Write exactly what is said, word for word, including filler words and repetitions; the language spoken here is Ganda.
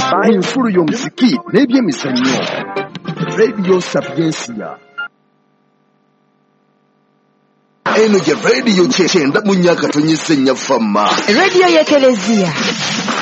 enkulu y'omuziki n'ebyemizannyo. Radio Sapiensia. Eno gye radio kyenda mu nnyaka tonyise nnyafamma. Radio y'Ekelezia.